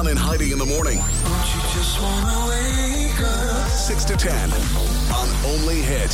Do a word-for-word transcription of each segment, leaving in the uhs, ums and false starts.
And Heidi in the morning. Don't you just wanna wake up? six to ten on Only Hit.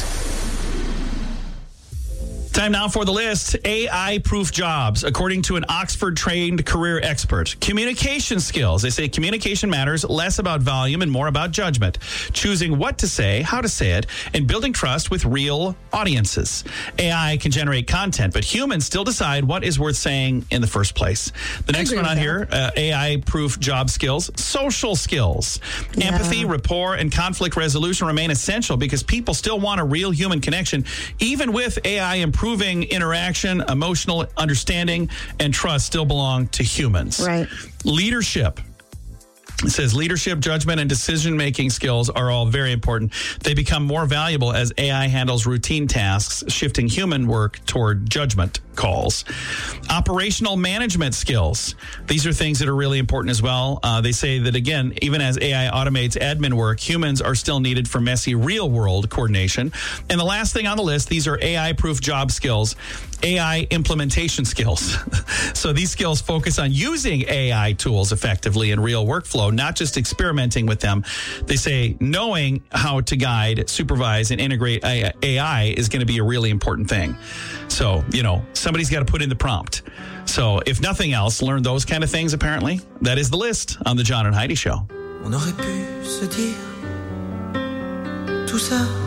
Time now for the list. A I-proof jobs, according to an Oxford-trained career expert. Communication skills. They say communication matters less about volume and more about judgment. Choosing what to say, how to say it, and building trust with real audiences. A I can generate content, but humans still decide what is worth saying in the first place. The next one on here, uh, A I-proof job skills. Social skills. Yeah. Empathy, rapport, and conflict resolution remain essential because people still want a real human connection, even with A I improving interaction, emotional understanding, and trust still belong to humans. Right. Leadership. It says leadership, judgment, and decision-making skills are all very important. They become more valuable as A I handles routine tasks, shifting human work toward judgment calls. Operational management skills. These are things that are really important as well. Uh, they say that, again, even as A I automates admin work, humans are still needed for messy real-world coordination. And the last thing on the list, these are A I-proof job skills. A I implementation skills. So these skills focus on using A I tools effectively in real workflow, not just experimenting with them. They say knowing how to guide, supervise, and integrate A I is going to be a really important thing. So, you know, somebody's got to put in the prompt. So if nothing else, learn those kind of things, apparently. That is the list on the John and Heidi Show. On aurait pu se dire tout ça